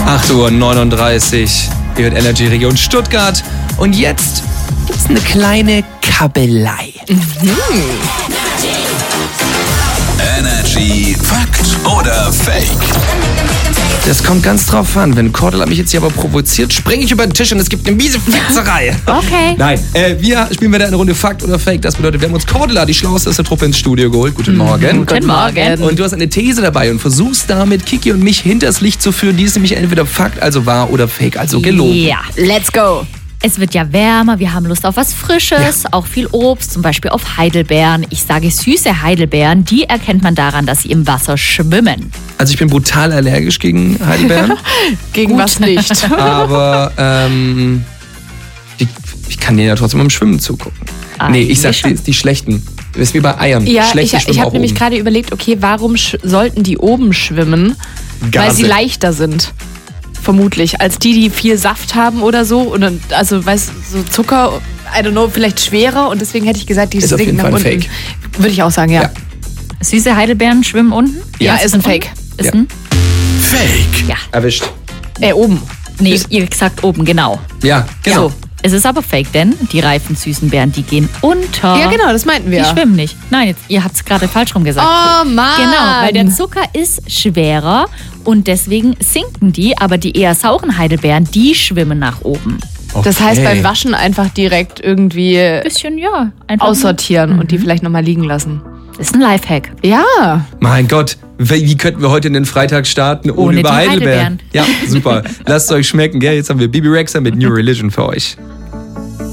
8:39 Uhr. Ihr hört Energy Region Stuttgart. Und jetzt gibt's eine kleine Kabelei. Energy Fakt oder Fake? Das kommt ganz drauf an. Wenn Cordula mich jetzt hier aber provoziert, springe ich über den Tisch und es gibt eine miese Fetzerei. Okay. Nein, wir spielen wieder eine Runde Fakt oder Fake. Das bedeutet, wir haben uns Cordula, die schlauste Truppe, ins Studio geholt. Guten Morgen. Guten Morgen. Und du hast eine These dabei und versuchst damit, Kiki und mich hinters Licht zu führen. Die ist nämlich entweder Fakt, also wahr, oder Fake, also gelogen. Ja, let's go. Es wird ja wärmer, wir haben Lust auf was Frisches, auch viel Obst, zum Beispiel auf Heidelbeeren. Ich sage süße Heidelbeeren, die erkennt man daran, dass sie im Wasser schwimmen. Also ich bin brutal allergisch gegen Heidelbeeren. Gegen was nicht? Aber ich kann denen ja trotzdem beim Schwimmen zugucken. Nee, ich sag die schlechten. Das ist wie bei Eiern. Ja, Schlechte ich schwimmen habe auch nämlich oben. gerade überlegt, okay, warum sollten die oben schwimmen? Weil sie leichter sind. Vermutlich. Als die viel Saft haben oder so. Und dann, also, weißt du, so Zucker, I don't know, vielleicht schwerer. Und deswegen hätte ich gesagt, die Ist auf sinken jeden nach Fall ein unten. Fake. Würde ich auch sagen, ja. Süße Heidelbeeren schwimmen unten? Ja, ist ein Fake. Ist Ja. ein? Fake. Ja. Erwischt. Oben. Nee, ihr sagt oben, genau. Ja, genau. So, es ist aber Fake, denn die reifen süßen Beeren, die gehen unter. Ja, genau, das meinten wir. Die schwimmen nicht. Nein, ihr habt es gerade falsch rum gesagt. Oh Mann. Genau, weil der Zucker ist schwerer und deswegen sinken die, aber die eher sauren Heidelbeeren, die schwimmen nach oben. Das heißt, Okay. beim Waschen einfach direkt irgendwie Bisschen, ja. Einfach aussortieren und die vielleicht nochmal liegen lassen. Ist ein Lifehack. Ja. Mein Gott, wie könnten wir heute in den Freitag starten ohne Ohne über die Heidelbeeren? Ja, super. Lasst es euch schmecken, gell? Jetzt haben wir Bibi Rexha mit New Religion für euch.